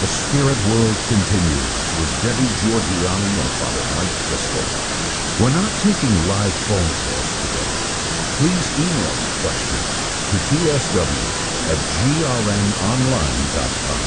The Spirit World continues with Debbie Georgianni and Father Mike Driscoll. We're not taking live phone calls today. Please email your questions to dsw@grnonline.com.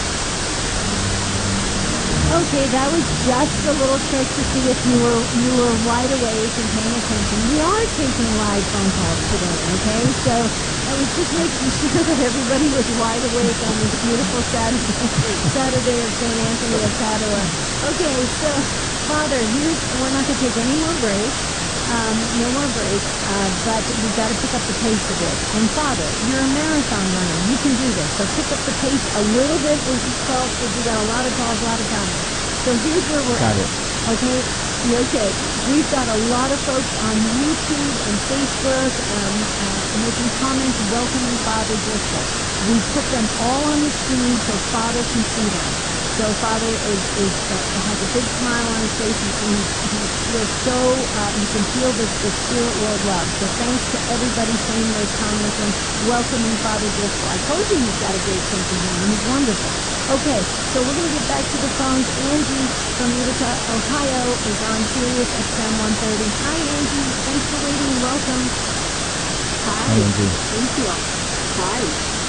Okay, that was just a little trick to see if you were wide awake and paying attention. We are taking live phone calls today, okay? So I was just making sure that everybody was wide awake on this beautiful Saturday of St. Anthony of Padua. Okay, so Father, we're not going to take any more breaks. No more breaks, but we've got to pick up the pace a bit. And Father, you're a marathon runner. You can do this. So pick up the pace a little bit with these calls because we got a lot of calls, a lot of comments. So here's where we're at. Okay? Okay. We've got a lot of folks on YouTube and Facebook making comments welcoming Father Driscoll. We put them all on the screen so Father can see them. So Father has a big smile on his face, and he feels so, he can feel the Spirit World love. So thanks to everybody saying those comments and welcoming Father Driscoll. I told you he's got a great sense of humor. He's wonderful. Okay, so we're going to get back to the phones. Angie from Utica, Ohio is on Sirius XM 130. Hi, Angie. Thanks for waiting. Welcome. Hi, Angie. Thank you. Hi.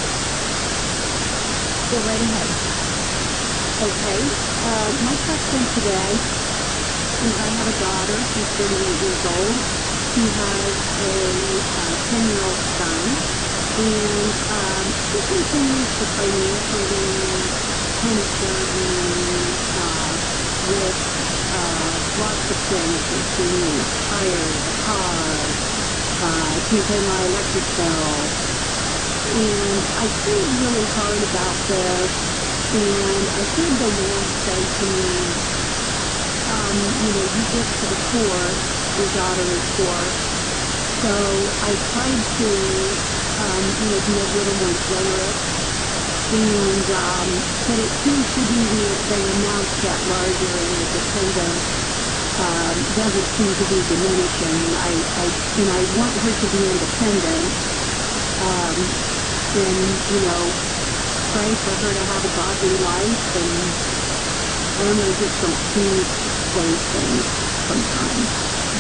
Go right ahead. Okay. My question today is I have a daughter. She's 38 years old. She has a 10-year-old son. And she continues to financially kind of serve me with lots of things that she needs. Tires, a car, to pay my electric bill. And I prayed really hard about this. And I heard the Lord say to me, you give to the poor, your daughter is poor. So I tried to, be a little more generous. And, but it seems to be the amount get larger and the dependence doesn't seem to be diminishing. I want her to be independent. And, pray for her to have a godly life, and I don't know, just don't see those things sometimes.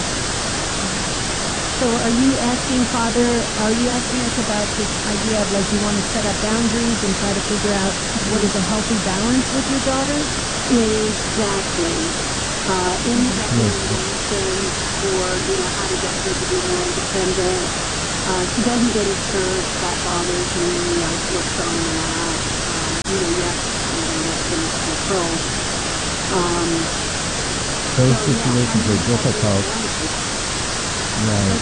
So are you asking us about this idea of you want to set up boundaries and try to figure out what is a healthy balance with your daughter? Exactly. Any recommendations for, how to get her to be more independent? She doesn't go to church. That bothers me. I've worked on that. Yes, that's in control. Those situations are difficult. Right.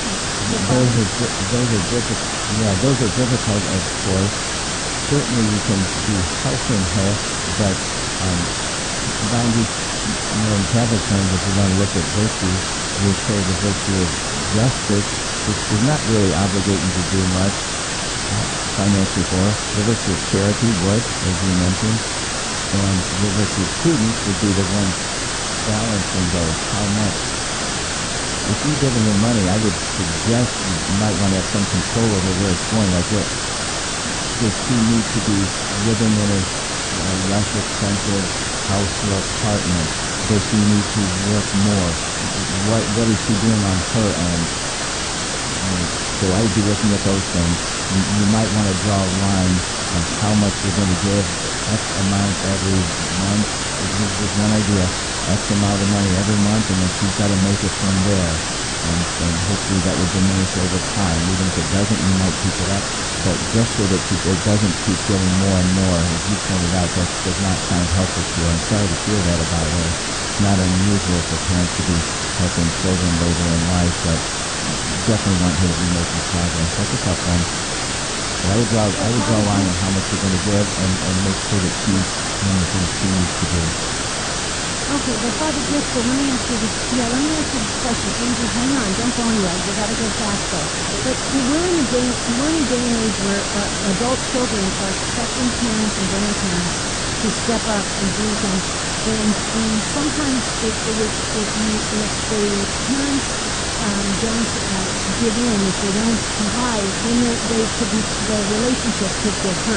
Those are difficult, of course. Certainly you can be helping her, but boundaries, in Catholic terms, if you want to look at virtue, we say the virtue of justice, which does not really obligate you to do much financially for us. The virtue of charity would, as you mentioned, and the virtue of prudence would be the one balancing those. How much? If you're giving her money, I would suggest you might want to have some control over where it's going. Like, what does she need to be living in a less expensive house or apartment? Does she need to work more? What is she doing on her end? So I'd be looking at those things. You might want to draw a line on how much you're going to give, X amount every month. This is one idea. X amount of money every month, and then she's got to make it from there. And hopefully that will diminish over time. Even if it doesn't, you might keep it up. But just so that it doesn't keep getting more and more, as you pointed out, that does not sound helpful to her. I'm sorry to hear that about her. It's not unusual for parents to be helping children later in life, but definitely want her to be making progress. That's a tough one. But I would draw a line on how much you're going to give and make sure that she's doing the things she needs to do. Okay, but Father Driscoll, let me ask you this question. Andrew, hang on, don't go anywhere. We got to go fast though. But we're in a day and age where adult children are expecting parents and grandparents to step up and do things. And sometimes if the parents don't give in, if they don't comply, then the relationship could get hurt.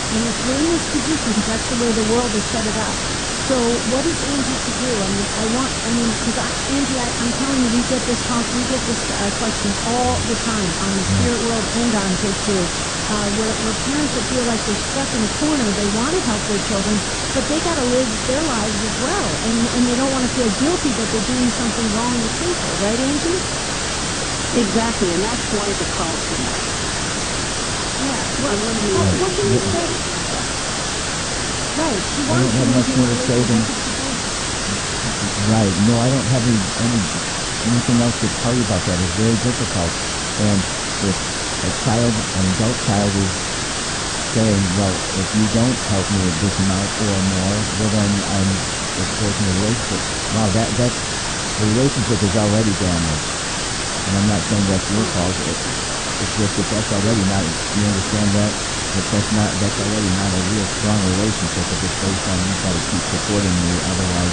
And if we're in this position, because that's the way the world has set it up. So what is Angie to do? Because Angie, I'm telling you, we get this question all the time on the Spirit World and on Take Two, where parents that feel like they're stuck in a corner, they want to help their children, but they got to live their lives as well, and they don't want to feel guilty that they're doing something wrong or sinful, right, Angie? Exactly, and that's why the call tonight. Yeah. What can you say? Right. She I wants don't have much more to say than... Right. No, I don't have anything else to tell you about that. It's very difficult. And if an adult child is saying, well, if you don't help me with this amount or more, well, then I'm breaking the relationship. Wow, the relationship is already damaged. And I'm not saying that's your fault. It's just that that's already not, you understand that? That's already not a real strong relationship if it's based on you got to keep supporting me, otherwise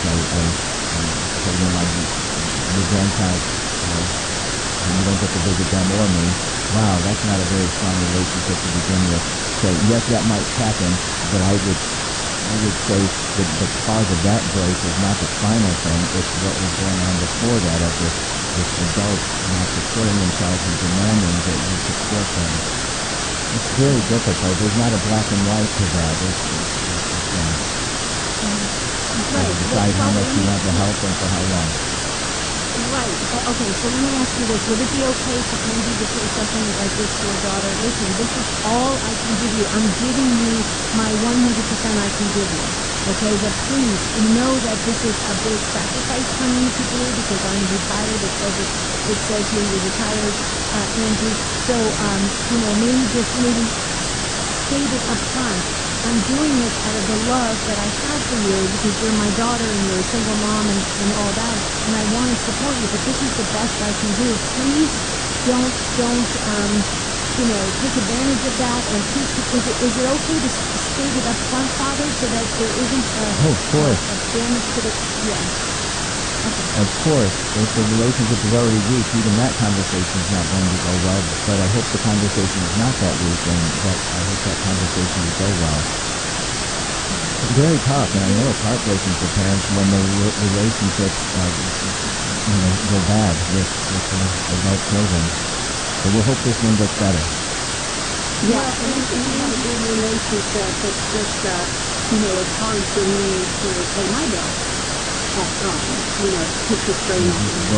your grandchild, and you don't get to visit them or me. Wow, that's not a very strong relationship to begin with. So yes, that might happen, but I would say that the cause of that break is not the final thing, it's what was going on before that of this adult not supporting themselves and demanding that you support them. It's very difficult. There's not a black and white to that. Right. Decide how much you want to help and for how long. Right. Okay, so let me ask you this. Would it be okay for Angie to say something like this to her daughter? Listen, this is all I can give you. I'm giving you my 100% I can give you. Okay, but please know that this is a big sacrifice for me to do because I'm retired. It says here you're retired, Angie. So, maybe state it up front. I'm doing this out of the love that I have for you because you're my daughter and you're a single mom and all that, and I want to support you, but this is the best I can do. Please don't take advantage of that, and please, is it okay to state it up front, Father, so that there isn't a damage to the, Okay. Of course, if the relationship is already weak, even that conversation is not going to go well, but I hope the conversation is not that weak, and that I hope that conversation will go well. It's very tough, and I know it's heartbreaking for parents when the relationships go bad with their adult children. But we'll hope this one gets better. Yeah, and you have a good relationship. It's just, it's hard for me to pay my bills at times, keep the strain on them.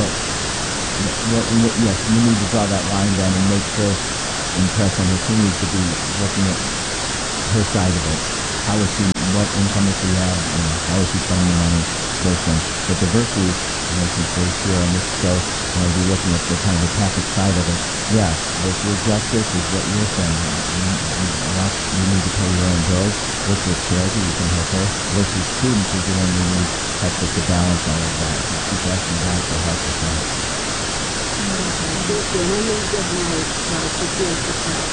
Yes, you need to draw that line down and make sure, impress on her, she needs to be looking at her side of it. What income does she have, how is she spending the money, those things. But the virtue, since we're here on this show, we're looking at the kind of empathic side of it. Yeah, virtual justice is what you're saying. You need to pay your own bills. Virtuous charity, you can help her. Virtuous prudence is the one you need help with to balance all of that. So keep asking God for help with that. Thank you, and I made good notes, so I appreciate the help.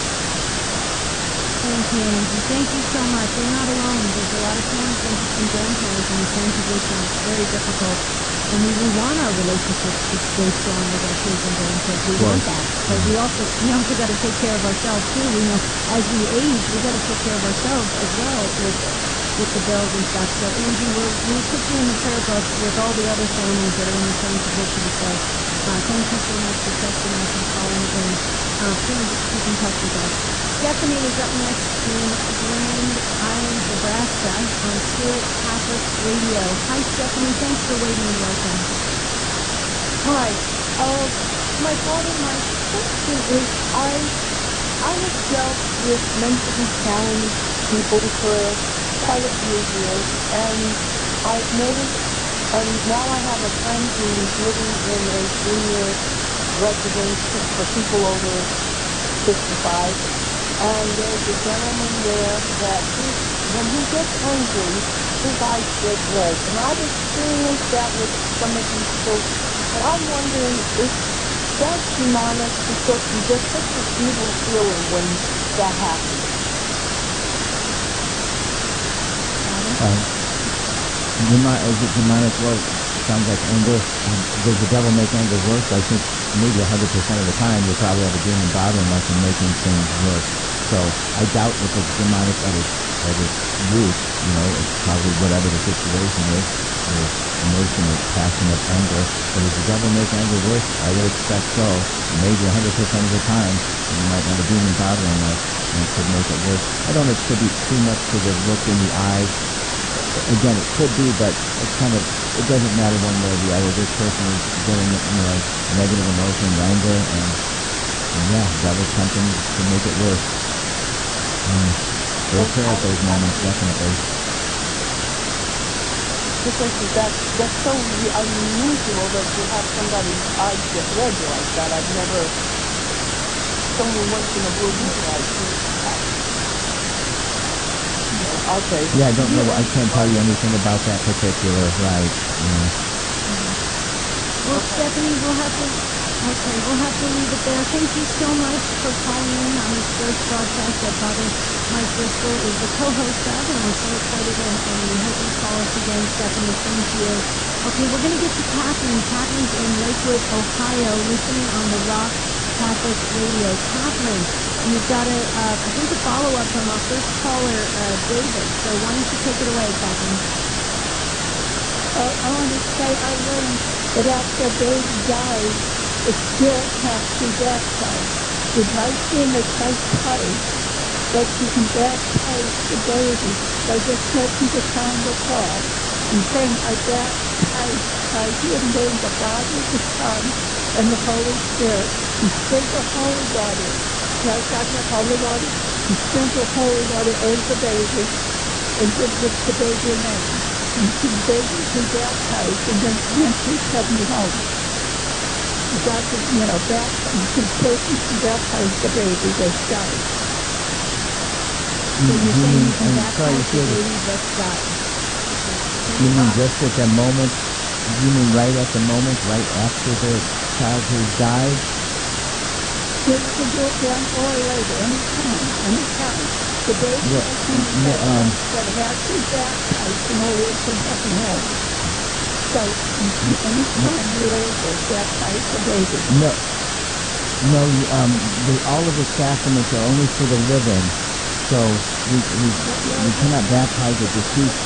Thank you, Angie. Thank you so much. You're not alone. There's a lot of parents and grandparents in the same position. It's very difficult. And we want our relationships to stay strong with our kids and grandkids. We want that. But we also got to take care of ourselves too. We know as we age, we got to take care of ourselves as well with the bills and stuff. So Angie, we'll put you in the prayer book with all the other families that are in the same position. So thank you so much for trusting us and calling in. Please keep in touch with us. Stephanie is up next in Grand Island, Nebraska on Spirit Catholic Radio. Hi, Stephanie. Thanks for waiting and welcome. Hi. My father, my question is, I have dealt with mentally challenged people for quite a few years, and I've noticed, and now I have a friend who's living in a senior residence for people over 55. And there's a gentleman there that when he gets angry, his eyes get red. And I've experienced that with some of these folks. And I'm wondering if that's demonic because you get such an evil feeling when that happens. Demonic, well, sounds like anger. Does the devil make anger worse? I think maybe 100% of the time you probably have a demon bothering us and making things worse. So I doubt if it's demonic that it's at its root, it's probably whatever the situation is, the emotion of passion of anger. But does the devil make anger worse? I would expect so. Maybe 100% of the time, you might have a demon bothering us, and it could make it worse. I don't attribute too much to the look in the eyes. Again, it could be, but it doesn't matter one way or the other. This person is getting, negative emotions, anger, and yeah, the devil's tempting to make it worse. Say a prayer at those moments, definitely. Because that's so unusual that you have somebody's eyes get red like that. I've never, someone once in a blue moon like that. Okay. Yeah, I don't know. I can't tell you anything about that particular, right. Well, Stephanie, we'll have to leave it there. Thank you so much for calling in on this first broadcast that Father Mike Driscoll is the co-host of, and we're so excited, and we hope you call us again, Stephanie. Thank you. Okay, we're going to get to Catherine. Catherine's in Lakewood, Ohio, listening on the Rock Catholic Radio. Catherine, you've got I think a follow-up from our first caller, David. So why don't you take it away, Catherine? I want to say I learned that after a baby dies, it still has to be baptized. Did I see in the catechism that you can baptize the baby by just touching the crown of the cross and saying, I baptize you in the name of the Father, the Son, and the Holy Spirit. You sprinkle holy water. Now, God, not holy water. You sprinkle holy water over the baby and give the baby a name. And the baby can baptize, and then you send me home. God can, person can baptize the baby that's died. So you're saying you can baptize the baby that's died? You mean just at the moment? You mean right at the moment, right after the child has died? You can do it then or later, anytime. The baby that has to be baptized in order to have him home. So, anytime you later, baptize the baby. No, all of the sacraments are only for the living, so we cannot baptize a deceased.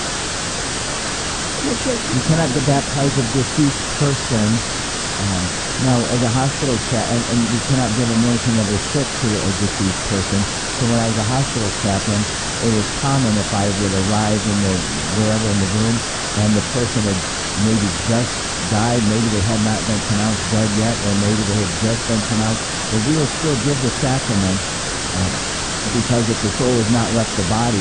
You cannot baptize a deceased person. Now, as a hospital chaplain, and you cannot give anointing of the sick to a deceased person. So when I was a hospital chaplain, it was common if I would arrive wherever in the room, and the person had maybe just died, maybe they had not been pronounced dead yet, or maybe they had just been pronounced, but we will still give the sacrament, because if the soul has not left the body,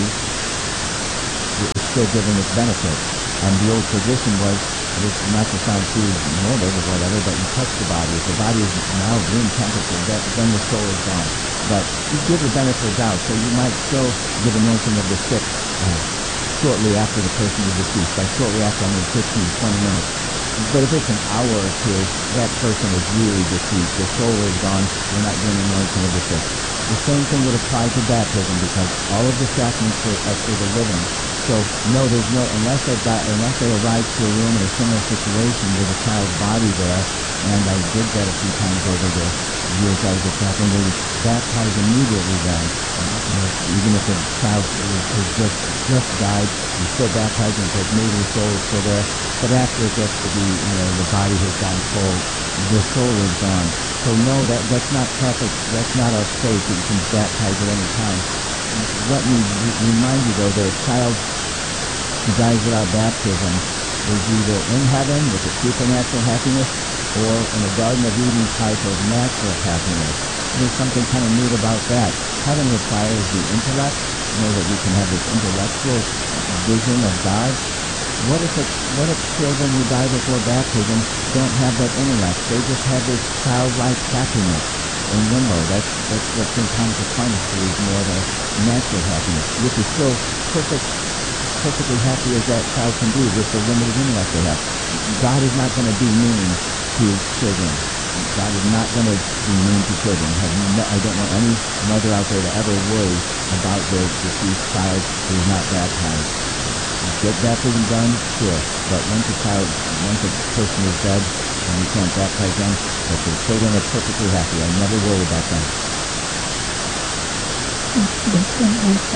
it's still giving its benefit. The old tradition was, not to sound too morbid or whatever, but you touch the body. If the body is now room temperature, then the soul is gone. But you give the benefit of doubt, so you might still give anointing of the sick shortly after the person is deceased. By shortly after, I mean 15, 20 minutes. But if it's an hour or two, that person is really deceased. The soul is gone. You're not doing anointing of the sick. The same thing would apply to baptism, because all of the sacraments are for the living. So no, there's no, unless they arrive to a room in a similar situation with a child's body there, and I did that a few times over the years I was a chaplain, they would baptize immediately then. Even if the child has just died, you still baptize them because maybe the soul is still there. But after it gets to be, the body has gone cold, the soul is gone. So no, that's not Catholic, that's not our faith that you can baptize at any time. Let me remind you though that a child who dies without baptism is either in heaven with a supernatural happiness or in a Garden of Eden type of natural happiness. There's something kind of neat about that. Heaven requires the intellect, that we can have this intellectual vision of God. What if children who die before baptism don't have that intellect? They just have this childlike happiness in limbo. That's what St. Thomas Aquinas believes more of a natural happiness, which is still perfectly happy as that child can be with the limited intellect they have. God is not going to be mean to children. God is not going to be mean to children. I don't want any mother out there to ever worry about their deceased child who is not baptized. Get baptism done, sure, but once a person is dead and you can't baptize them, but the children are perfectly happy. I never worry about them.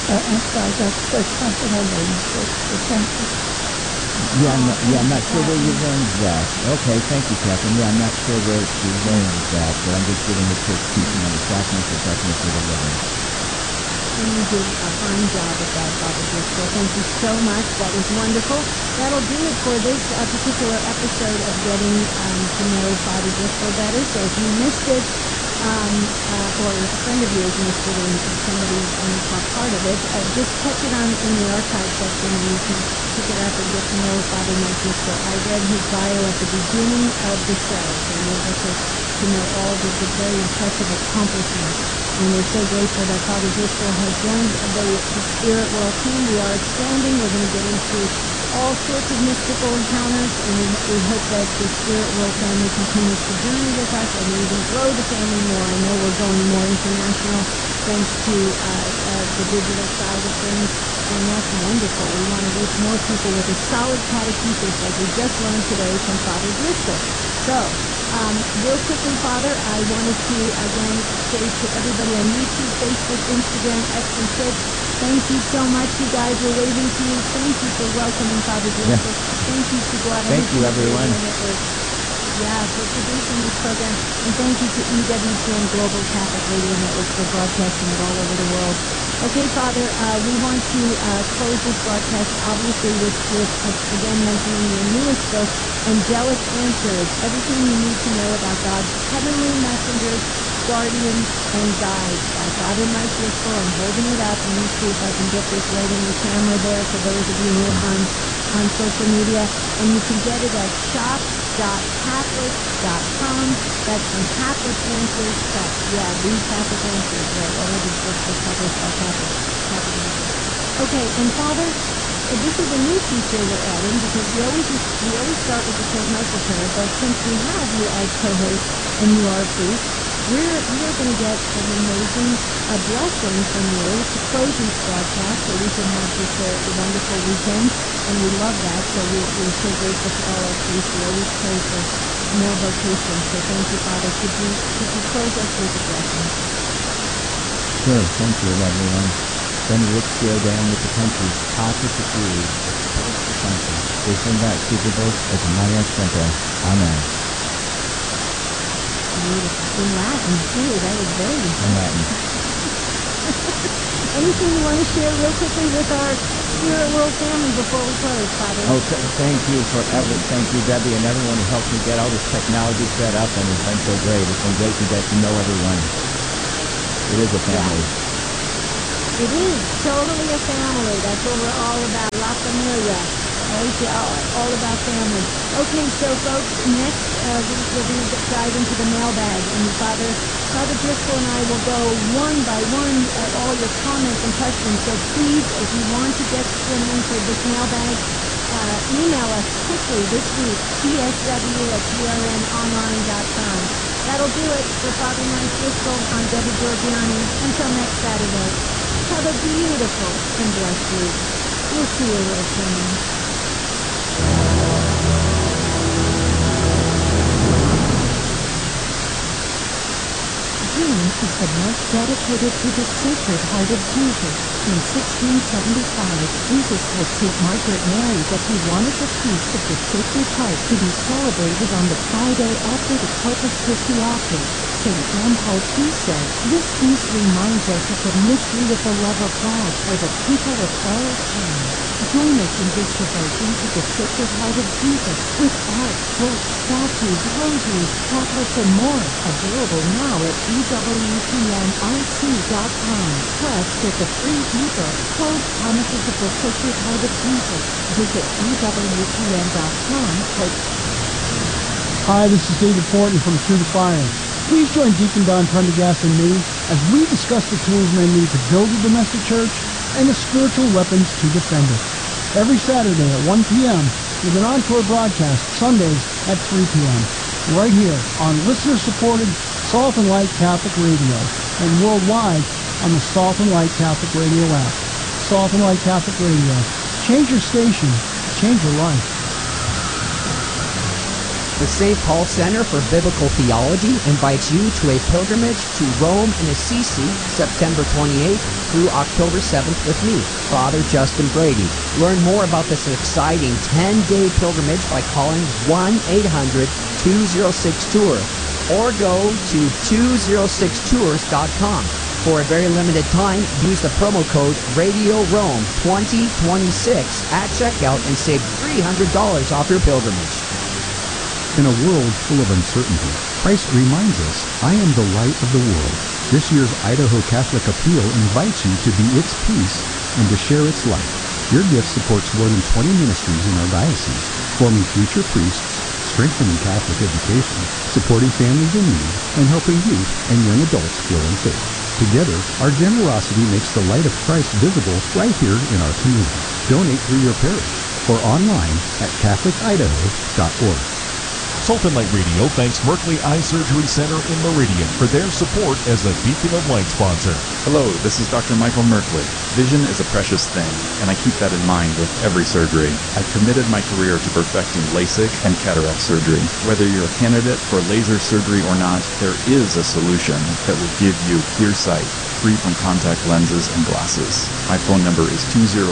I'm sorry, that's something I learned. Thank you. I'm not sure where you learned that. Okay, thank you, Catherine. I'm not sure where she learned that, but I'm just giving the church teaching on the sacraments of darkness for the living. And you did a fine job at that, Father Driscoll. Thank you so much. That was wonderful. That'll do it for this particular episode of Getting to Know Father Driscoll Better. So if you missed it, or a friend of yours missed it and somebody only caught part of it, just catch it on in the archive section and you can pick it up and get to know Father Mike Driscoll. I read his bio at the beginning of the show, so you'll get to know all of his very impressive accomplishments. And we're so grateful that Father Driscoll has joined the Spirit World team. We are expanding. We're going to get into all sorts of mystical encounters, and we hope that the Spirit World family continues to journey with us and even grow the family more. I know we're going more international thanks to the digital side of things, and that's wonderful. We want to reach more people with a solid catechesis like we just learned today from Father Driscoll. So, real quickly, Father, I wanted to, again, say to everybody on YouTube, Facebook, Instagram, X, and Twitch, thank you so much. You guys were waving to you. Thank you for welcoming Father Driscoll. Yes. Thank you to Guadalupe. Thank you, everyone. For producing this program. And thank you to EWTN Global Catholic Radio Network for broadcasting it all over the world. Okay, Father, we want to close this broadcast, obviously, with again, mentioning your newest book, Angelic Answers, Everything You Need to Know About God's Heavenly Messengers, Guardians, and Guides by Father Mike Driscoll. I'm holding it up. Let me see if I can get this right in the camera there for those of you who are on social media. And you can get it at shop.catholic.com. That's from Catholic Answers. The Catholic Answers, right? All of these books are published by Catholic Answers. Okay, and Father, this is a new feature we're adding because we always start with the St. Michael prayer, but since we have you as co-host and you are a priest, we're going to get an amazing blessing from you to close each broadcast so we can have just a wonderful weekend, and we love that. So we're so grateful to all our priests. We always pray for more vocations. So thank you, Father. Could you close us with a blessing? Sure, thank you, everyone. Benedictio Deum with the countries, Pater Seculi, Descendat Superbos et Maria Semper. Amen. Beautiful. In Latin, too. That was very In impressive. Latin. Anything you want to share real quickly with our Spirit World family before we close, Father? Thank you, Debbie, and everyone who helped me get all this technology set up, and it's been so great. It's been great to get to know everyone. It is a family. It is totally a family. That's what we're all about. La Familia. Right? All about family. Okay, so folks, next week we're going to dive into the mailbag, and Father Driscoll and I will go one by one at all your comments and questions. So please, if you want to get an answer this mailbag, email us quickly this week, tsw@grnonline.com. That'll do it for Father Mike Driscoll. I'm Debbie Georgiani. Until next Saturday, have a beautiful and blessed week. We'll see you real soon. June is the month dedicated to the Sacred Heart of Jesus. In 1675, Jesus told St. Margaret Mary that he wanted the Feast of the Sacred Heart to be celebrated on the Friday after the Corpus Christi Octave. St. John Paul II said, "This feast reminds us of the mystery of the love of God for the people of all time." Join us in this devotion to the Sacred Heart of Jesus with art, books, statues, rosaries, chocolates, and more. Available now at EWTNRC.com. Plus, get the free ebook, 12 Promises of the Sacred Heart of Jesus. Visit EWTN.com. Hi, this is David Fortin from Through the Fire. Please join Deacon Don Prendergast and me as we discuss the tools men need to build a domestic church and the spiritual weapons to defend it. Every Saturday at 1 p.m. with an encore broadcast Sundays at 3 p.m. right here on listener-supported Salt and Light Catholic Radio and worldwide on the Salt and Light Catholic Radio app. Salt and Light Catholic Radio. Change your station. Change your life. The St. Paul Center for Biblical Theology invites you to a pilgrimage to Rome and Assisi, September 28th through October 7th with me, Father Justin Brady. Learn more about this exciting 10-day pilgrimage by calling 1-800-206-TOUR or go to 206tours.com. For a very limited time, use the promo code RadioRome2026 at checkout and save $300 off your pilgrimage. In a world full of uncertainty, Christ reminds us, I am the light of the world. This year's Idaho Catholic Appeal invites you to be its peace and to share its light. Your gift supports more than 20 ministries in our diocese, forming future priests, strengthening Catholic education, supporting families in need, and helping youth and young adults grow in faith. Together, our generosity makes the light of Christ visible right here in our community. Donate through your parish or online at catholic-idaho.org. Salt and Light Radio thanks Merkley Eye Surgery Center in Meridian for their support as a Beacon of Light sponsor. Hello, this is Dr. Michael Merkley. Vision is a precious thing, and I keep that in mind with every surgery. I've committed my career to perfecting LASIK and cataract surgery. Whether you're a candidate for laser surgery or not, there is a solution that will give you clear sight, free from contact lenses and glasses. My phone number is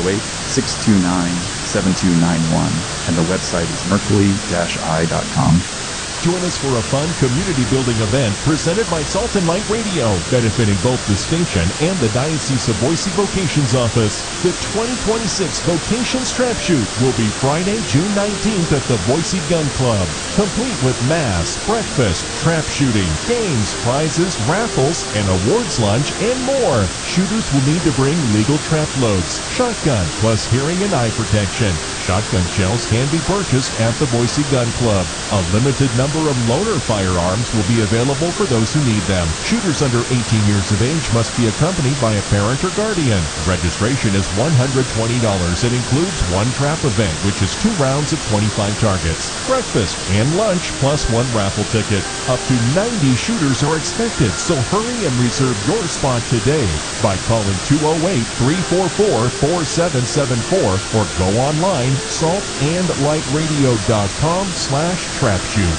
208-629-7291, and the website is merkley-eye.com. Join us for a fun community-building event presented by Salt and Light Radio, benefiting both the station and the Diocese of Boise Vocations Office. The 2026 Vocations Trap Shoot will be Friday, June 19th at the Boise Gun Club, complete with mass, breakfast, trap shooting, games, prizes, raffles, an awards lunch, and more. Shooters will need to bring legal trap loads, shotgun, plus hearing and eye protection. Shotgun shells can be purchased at the Boise Gun Club. A limited number of loaner firearms will be available for those who need them. Shooters under 18 years of age must be accompanied by a parent or guardian. Registration is $120 and includes one trap event, which is 2 rounds of 25 targets, breakfast and lunch, plus 1 raffle ticket. Up to 90 shooters are expected, so hurry and reserve your spot today by calling 208-344-4774 or go online saltandlightradio.com/trapshoot.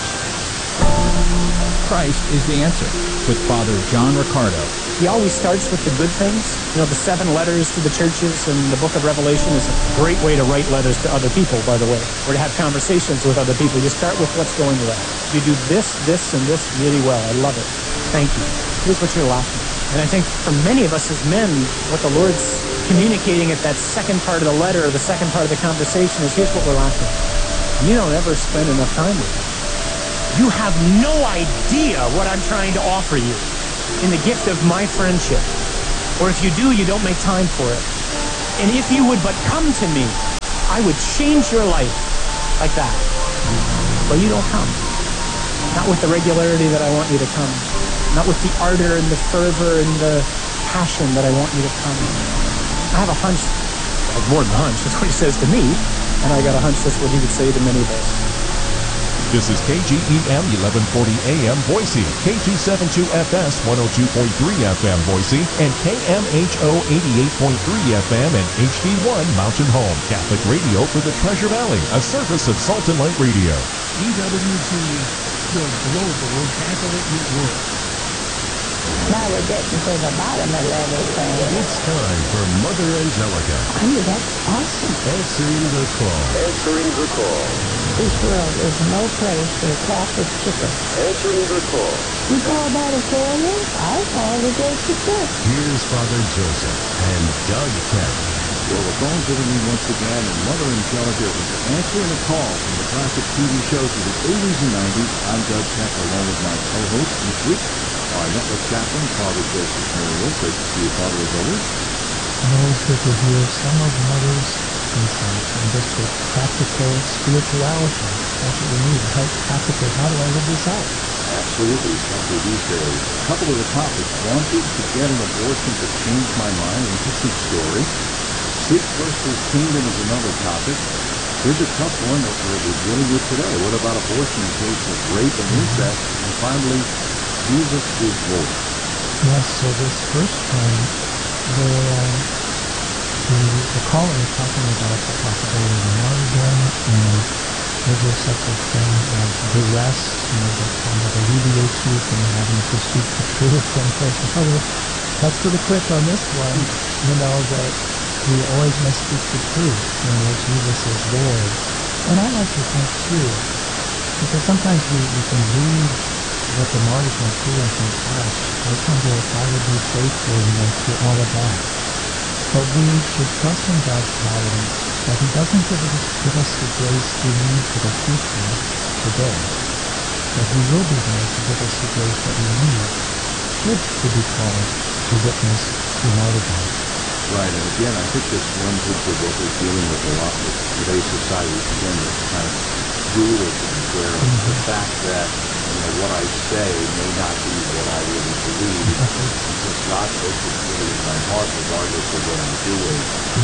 Christ is the answer with Father John Ricardo. He always starts with the good things. You know, the 7 letters to the churches and the book of Revelation is a great way to write letters to other people, by the way, or to have conversations with other people. You start with what's going well. You do this, and this really well. I love it. Thank you. Here's what you're lacking. And I think for many of us as men, what the Lord's communicating at that second part of the letter, or the second part of the conversation, is here's what we're lacking. You don't ever spend enough time with me. You have no idea what I'm trying to offer you in the gift of my friendship. Or if you do, you don't make time for it. And if you would but come to me, I would change your life like that. But you don't come. Not with the regularity that I want you to come. Not with the ardor and the fervor and the passion that I want you to come. I have a hunch, like more than a hunch, that's what he says to me, and I got a hunch that's what he would say to many of us. This is KGEM 1140 AM Boise, K272FS 102.3 FM Boise, and KMHO 88.3 FM and HD1 Mountain Home. Catholic radio for the Treasure Valley, a service of Salt and Light Radio. EWT, the global Catholic network. Now we're getting to the bottom of everything. It's time for Mother Angelica. Oh, that's awesome. Answering the call. Answering the call. This world is no place for a Catholic chicken. Answering the call. You call that a failure? I call it a great success. Here's Father Joseph and Doug Kemp. Well, the phones are ringing once again, and Mother Angelica is answering a call from the classic TV shows of the 80s and 90s. I'm Doug Kemp, along with my co-host this week, our network chaplain, Father Joseph Muriel. Great to see you, Father, as always. Always good to hear some of Mother's insights and just the practical spirituality. That's what we need, help practical. How do I live this out? Absolutely, especially these days. A couple of the topics. Wanted to get an abortion to change my mind. Interesting story. Seek first his kingdom is another topic. Here's a tough one that we're dealing with today. What about abortion in case of rape and incest? And finally, Jesus is Lord. Yes, so this first one, the caller is talking about the possibility of martyrdom and Is there such a thing as duress, that kind of alleviates you from having to speak the truth? And of course, Mother cuts to the quick on this one, that we always must speak the truth, that Jesus is Lord. And I like to think, too, because sometimes we can read what the martyrs went through and think, gosh, I wonder if I would be faithful, through all of that. But we should trust in God's providence that He doesn't give us the grace we need for the future today, but He will be there to give us the grace that we need should we be called to witness to martyrdom. Right, and again, I think this runs into what we're dealing with a lot with today's society. Again, this kind of dualism where the fact that what I say may not be what I really believe, because God knows what's really in my heart, regardless of what I'm doing.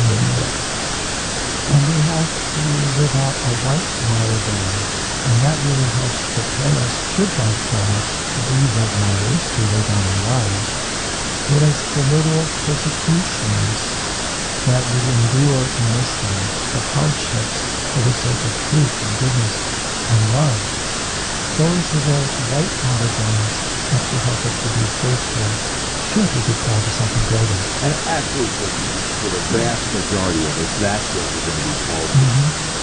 And we have to live out a right martyrdom, and that really helps prepare us, should God call us to be that martyrs, to lay down our lives. It is the little persecutions that we endure in this life, the hardships for the sake of truth and goodness and love. Those are the right martyrdoms that should help us to be faithful, should we be called to something greater. And actually, for the vast majority of us, that's what we're going to be called to.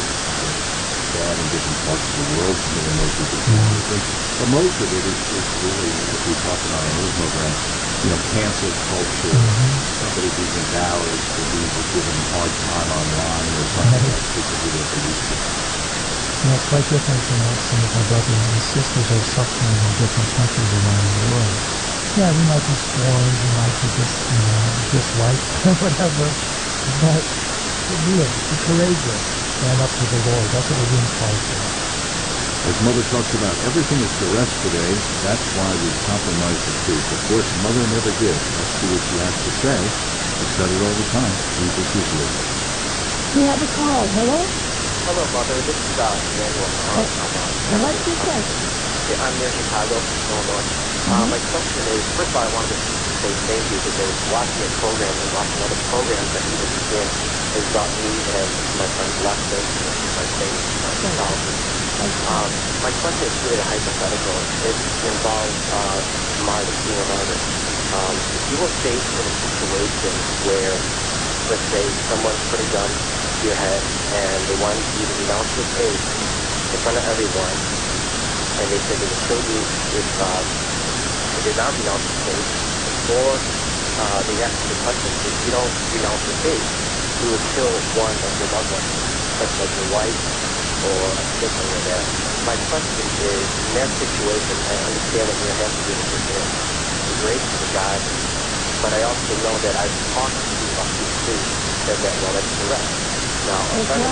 Bad in different parts of the world, most people do. But most of it is really, as we talked about on our program, cancel culture, somebody who's embarrassed or being given a hard time online or something else because of their beliefs. It's quite different from what some of our brothers and sisters are suffering in different countries around the world. Yeah, we might be scorned, we might be disliked, whatever, but be courageous, stand up to the Lord. That's what we're being called to. As Mother talks about, everything is duress today. That's why we compromise the truth. Of course, Mother never did. Let's see what she has to say. She said it all the time. Jesus is Lord. We have a call. Hello? Hello, Mother. This is Emmanuel. What's your question? I'm near Chicago, Illinois. My question is, first of all, I wanted to say thank you because watching your program and watching other programs that you begin has brought me and my friend Alexis and my faith mythology. My question is really a hypothetical. It involves being a martyr. If you were faced in a situation where, let's say, someone put a gun to your head and they wanted you to renounce your faith in front of everyone, and they said they would kill you if you did not renounce your faith, or they asked you the question, if you don't renounce your faith, you would kill one of your loved ones, such as your wife or a sibling or that. My question is, in that situation, I understand that you have to be able to forgive the grace of God, but I also know that I've talked to a few priests who said that, well, that's correct. Now, a friend of